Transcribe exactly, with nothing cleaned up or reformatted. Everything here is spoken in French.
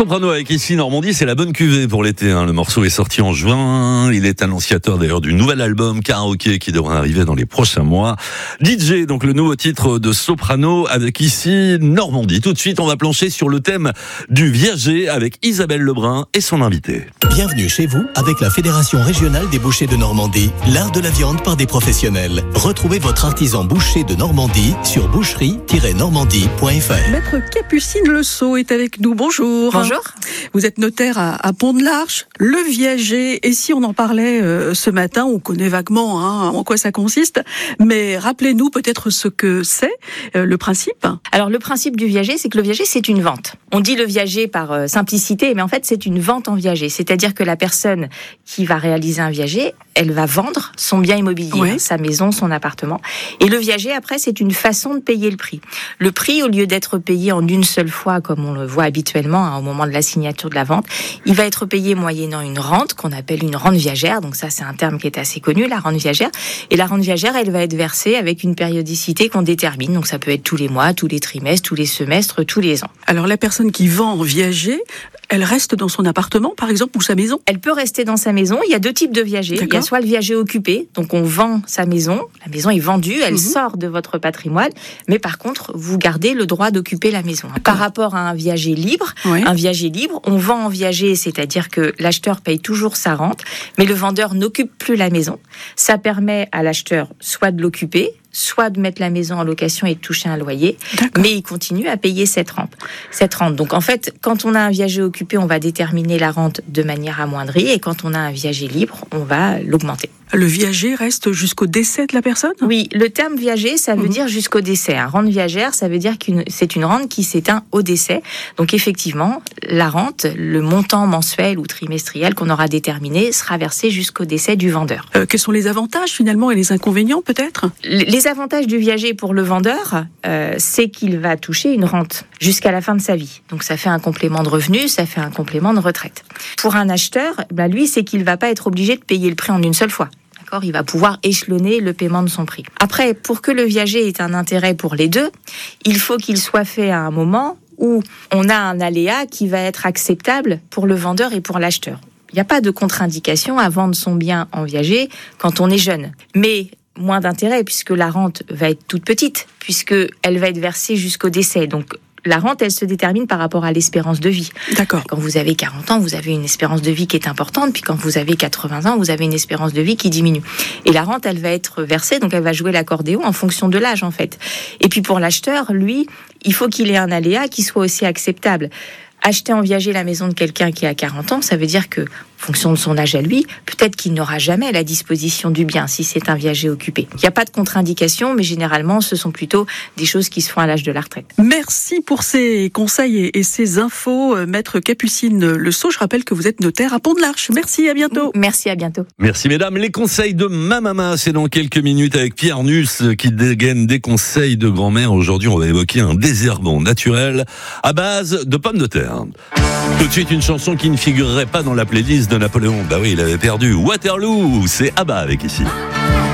Soprano avec ici Normandie, c'est la bonne cuvée pour l'été. Hein. Le morceau est sorti en juin. Il est annonciateur d'ailleurs du nouvel album Karaoké qui devrait arriver dans les prochains mois. D J, donc le nouveau titre de Soprano avec ici Normandie. Tout de suite, on va plancher sur le thème du viager avec Isabelle Lebrun et son invité. Bienvenue chez vous avec la Fédération régionale des bouchers de Normandie, l'art de la viande par des professionnels. Retrouvez votre artisan boucher de Normandie sur boucherie tiret normandie point f r. Maître Capucine Le Sceau est avec nous. Bonjour. Bonjour. Vous êtes notaire à, à Pont-de-l'Arche, le viager. Et si on en parlait euh, ce matin, on connaît vaguement hein, en quoi ça consiste, mais rappelez-nous peut-être ce que c'est, euh, le principe. Alors le principe du viager, c'est que le viager, c'est une vente. On dit le viager par euh, simplicité, mais en fait, c'est une vente en viager. C'est-à-dire que la personne qui va réaliser un viager, elle va vendre son bien immobilier, Oui. hein, sa maison, son appartement. Et le viager, après, c'est une façon de payer le prix. Le prix, au lieu d'être payé en une seule fois, comme on le voit habituellement hein, au moment de la signature de la vente, il va être payé moyennant une rente, qu'on appelle une rente viagère. Donc ça, c'est un terme qui est assez connu, la rente viagère. Et la rente viagère, elle va être versée avec une périodicité qu'on détermine. Donc ça peut être tous les mois, tous les trimestres, tous les semestres, tous les ans. Alors la personne qui vend en viager, elle reste dans son appartement, par exemple, ou sa maison? Elle peut rester dans sa maison. Il y a deux types de viagers. D'accord. Il y a soit le viager occupé, donc on vend sa maison, la maison est vendue, elle Mhm. sort de votre patrimoine, mais par contre, vous gardez le droit d'occuper la maison. Par rapport à un viager libre, Oui. un viager libre, on vend en viager, c'est-à-dire que l'acheteur paye toujours sa rente, mais le vendeur n'occupe plus la maison. Ça permet à l'acheteur soit de l'occuper, soit de mettre la maison en location et de toucher un loyer, D'accord. mais il continue à payer cette rente. Cette rente. Donc en fait, quand on a un viager occupé, on va déterminer la rente de manière amoindrie, et quand on a un viager libre, on va l'augmenter. Le viager reste jusqu'au décès de la personne? Oui, le terme viager, ça veut Mhm. dire jusqu'au décès. Un rente viagère, ça veut dire que c'est une rente qui s'éteint au décès. Donc effectivement, la rente, le montant mensuel ou trimestriel qu'on aura déterminé, sera versé jusqu'au décès du vendeur. Euh, quels sont les avantages finalement et les inconvénients peut-être? Les avantages du viager pour le vendeur, euh, c'est qu'il va toucher une rente jusqu'à la fin de sa vie. Donc ça fait un complément de revenu, ça fait un complément de retraite. Pour un acheteur, bah lui, c'est qu'il va pas être obligé de payer le prix en une seule fois. D'accord ? Il va pouvoir échelonner le paiement de son prix. Après, pour que le viager ait un intérêt pour les deux, il faut qu'il soit fait à un moment où on a un aléa qui va être acceptable pour le vendeur et pour l'acheteur. Il n'y a pas de contre-indication à vendre son bien en viager quand on est jeune. Mais moins d'intérêt puisque la rente va être toute petite, puisqu'elle va être versée jusqu'au décès. Donc la rente, elle se détermine par rapport à l'espérance de vie. D'accord. Quand vous avez quarante ans, vous avez une espérance de vie qui est importante, puis quand vous avez quatre-vingts ans, vous avez une espérance de vie qui diminue. Et la rente, elle va être versée, donc elle va jouer l'accordéon en fonction de l'âge, en fait. Et puis pour l'acheteur, lui, il faut qu'il ait un aléa qui soit aussi acceptable. Acheter en viager la maison de quelqu'un qui a quarante ans, ça veut dire que, en fonction de son âge à lui, peut-être qu'il n'aura jamais la disposition du bien si c'est un viager occupé. Il n'y a pas de contre-indication, mais généralement, ce sont plutôt des choses qui se font à l'âge de la retraite. Merci pour ces conseils et, et ces infos, euh, Maître Capucine Le Sceau. Je rappelle que vous êtes notaire à Pont-de-l'Arche. Merci, à bientôt. Merci, à bientôt. Merci mesdames. Les conseils de ma maman, c'est dans quelques minutes avec Pierre Nuss qui dégaine des conseils de grand-mère. Aujourd'hui, on va évoquer un désherbant naturel à base de pommes de terre. Tout de suite, une chanson qui ne figurerait pas dans la playlist de Napoléon. Bah oui, il avait perdu. Waterloo, c'est Abba avec ici.